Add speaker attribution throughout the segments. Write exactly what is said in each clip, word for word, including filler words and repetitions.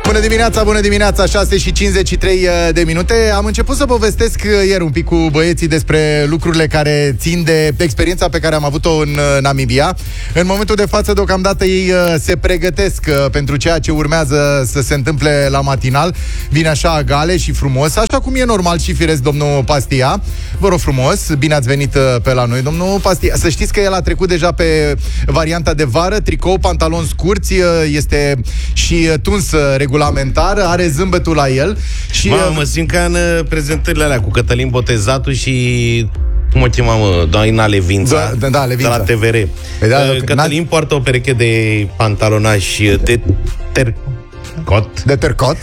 Speaker 1: Bună dimineața, bună dimineața, șase și cincizeci și trei de minute. Am început să povestesc ieri un pic cu băieții despre lucrurile care țin de experiența pe care am avut-o în Namibia. În momentul de față, deocamdată, ei se pregătesc pentru ceea ce urmează să se întâmple la matinal. Vine așa gale și frumos, așa cum e normal și firesc, domnul Pastia. Vă rog frumos, bine ați venit pe la noi, domnul Pastia. Să știți că el a trecut deja pe varianta de vară, tricou, pantaloni scurți, este și tuns regulamentar, are zâmbetul la el. Și
Speaker 2: Mamă, mă simt ca în prezentările alea cu Cătălin Botezatul și cum o chema, mă, doamna Levința,
Speaker 1: da, da, Levința,
Speaker 2: de la T V R.
Speaker 1: Păi da,
Speaker 2: Cătălin poartă o pereche de pantalonași de tercot.
Speaker 1: De tercot.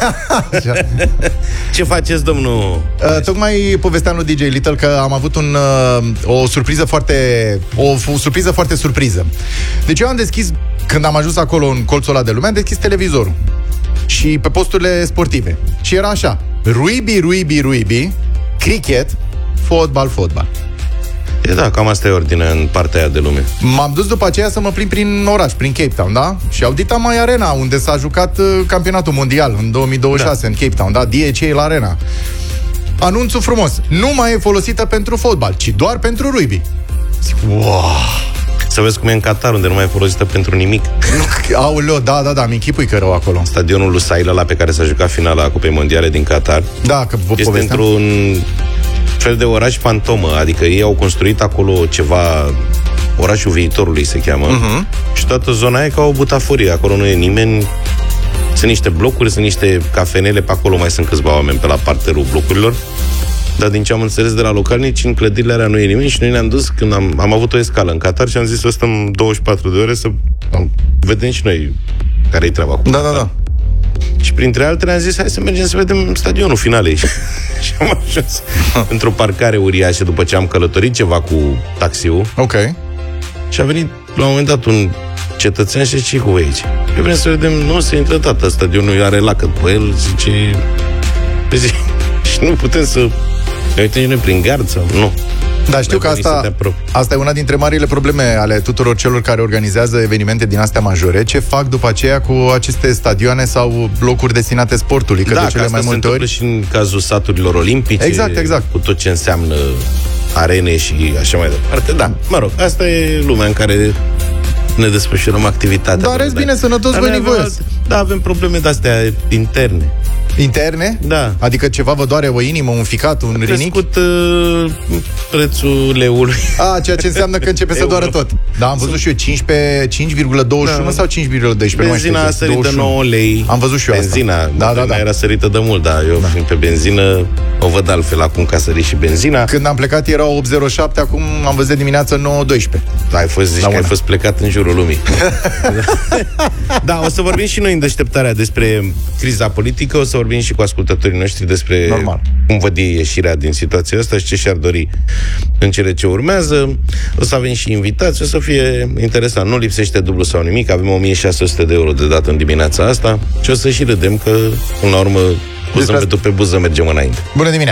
Speaker 2: Ce faceți, domnul?
Speaker 1: Uh, tocmai povesteam lui D J Little că am avut un, uh, o surpriză foarte o, o surpriză foarte surpriză. Deci eu am deschis, când am ajuns acolo în colțul ăla de lume, am deschis televizorul și pe posturile sportive. Și era așa: Ruibi, Ruibi, Ruibi, cricket, fotbal, fotbal.
Speaker 2: E da, cam asta e ordinea în partea aia de lume.
Speaker 1: M-am dus după aceea să mă plimb prin oraș, prin Cape Town, da? Și Audita Mai Arena, unde s-a jucat uh, campionatul mondial în două mii douăzeci și șase, da, în Cape Town, da? D H A Arena. Anunțul frumos: nu mai e folosită pentru fotbal, ci doar pentru rugby. Zic, wow!
Speaker 2: Să vezi cum e în Qatar, unde nu mai e folosită pentru nimic.
Speaker 1: Aoleo, da, da, da, mi închipui că rău acolo.
Speaker 2: Stadionul lui Saila, la pe care s-a jucat finala Cupei Mondiale din Qatar,
Speaker 1: da, că vă
Speaker 2: este
Speaker 1: povesteam
Speaker 2: într-un fel de oraș fantomă, adică ei au construit acolo ceva, orașul viitorului se cheamă, uh-huh. Și toată zona e ca o butaforie, acolo nu e nimeni, sunt niște blocuri, sunt niște cafenele, pe acolo mai sunt câțiva oameni pe la parterul blocurilor, dar din ce am înțeles de la localnici, în clădirile alea nu e nimeni și noi ne-am dus, când am, am avut o escală în Qatar și am zis să stăm douăzeci și patru de ore să vedem și noi care-i treaba cu
Speaker 1: Da, da, da.
Speaker 2: Și printre altele am zis, hai să mergem să vedem stadionul finalei. Și am ajuns într-o parcare uriașă după ce am călătorit ceva cu taxiul.
Speaker 1: Ok.
Speaker 2: Și a venit la un moment dat un cetățean și zice, cu voi aici? Eu vrem să vedem, nu se intră, tata, stadionul are lacăt pe el, zice, zice și nu putem să ne uităm și noi prin gard sau nu.
Speaker 1: Dar știu că asta, asta e una dintre marile probleme ale tuturor celor care organizează evenimente din astea majore. Ce fac după aceea cu aceste stadioane sau locuri destinate sportului? Că
Speaker 2: da,
Speaker 1: de cele
Speaker 2: că
Speaker 1: mai multe ori
Speaker 2: și în cazul saturilor olimpice.
Speaker 1: Exact, exact.
Speaker 2: Cu tot ce înseamnă arene și așa mai departe. Da, mă rog, asta e lumea în care ne desfășurăm activitatea.
Speaker 1: Dar rest bine, sănătos, voinivoios.
Speaker 2: Da, avem probleme de-astea interne.
Speaker 1: Interne?
Speaker 2: Da.
Speaker 1: Adică ceva vă doare o inimă, un ficat, un rinic? A
Speaker 2: crescut uh, prețul leului.
Speaker 1: A, ceea ce înseamnă că începe să doară tot. Da, am văzut și eu cinci virgulă douăzeci și unu da. sau cinci virgulă doisprezece.
Speaker 2: Benzina a sărit de nouă lei.
Speaker 1: Am văzut și eu
Speaker 2: benzina,
Speaker 1: asta. Da, da, da.
Speaker 2: Era sărită de mult, dar eu da. fiind pe benzină o văd altfel acum că a sărit și benzina.
Speaker 1: Când am plecat era opt zero șapte, acum am văzut dimineața nouă doisprezece.
Speaker 2: Da, ai fost, zici că ai fost plecat în jurul lumii. Da, o să vorbim și noi în deșteptarea despre criza politică, o să vorbim și cu ascultătorii noștri despre
Speaker 1: Normal.
Speaker 2: cum văd ei ieșirea din situația asta și ce și-ar dori în cele ce urmează. O să avem și invitați, o să fie interesant. Nu lipsește dublu sau nimic, avem o mie șase sute de euro de dat în dimineața asta și o să și râdem că, până la urmă, cu zâmbetul pe buză mergem înainte.
Speaker 1: Bună dimineața!